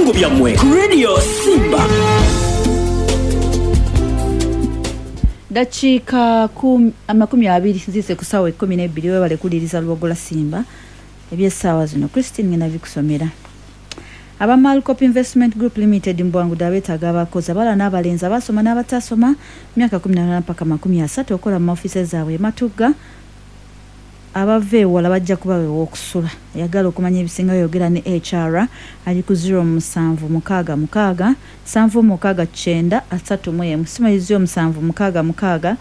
ebirango byammwe ku Radio Simba. Dakiika 20 nzize ku ssaawa 12 webale kuliriza Lubogola Simba ebyessaawa zino Christine ngena bikusomera. Aba Malcop Investment Group Limited mbwangu dabetaga abakozi abala n'abalenzi abasoma n'abatasoma myaka 18 mpaka 30 okola mu office zaabwe Matugga abave wala bajja kuba we okusula yagala okumanya ebisinga yogera ne HR ali ku 0766 769 31 simaizio 766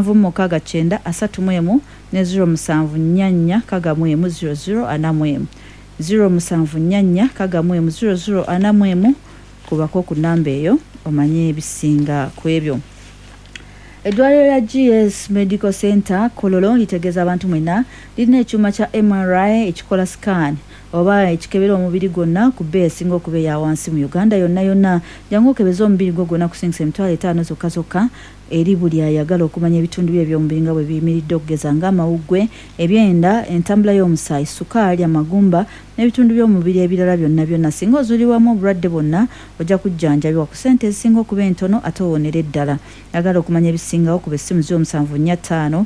769 ne 07 00 anamwemu 07 00 anamwemu kubako ku namba eyo omanye ebisinga kwebyo. Edwaliro ya GS Medical Center Kololo litegeza abantu mwena lirina ekyuma kya MRI ekikola scan oba ekikebera omubiri gwonna ku bbeeyi esinga okuba eya wansi mu Uganda yonna jangu okebeza omubiri gwo gwonna kusingisa $5 zokka eri buli ayagala okumanya ebitundu bye by'omubiri nga bwe biyimiridde okugeza ng'amawuggwe, ebyenda, entambula y'omusaayi, sukaali, amagumba n'ebitundu by'omubiri ebirala byonna singa ozuulibwamu obulwadde bwonna ojja kujjanjabibwa ku ssente ezisinga okuba entono ate owonere ddala. Yagala okumanya ebisingawo ku bessimu 0745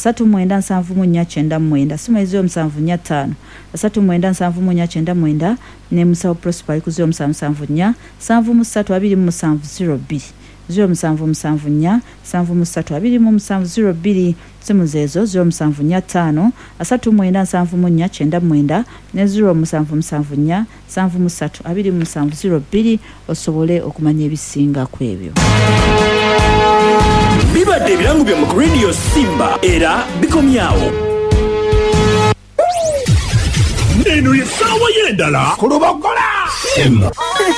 3974999 simu 0745 3974999 ne Musawo Prosper ku 0774 732 0774 732 simu zezo 0745 3974999 ne 0774 732 osobole okumanya ebisinga kwebyo. Bibadde ebirango bya mu Radio Simba era bikomyawo. Neno ye sawa yendala ku Lubogola Simba.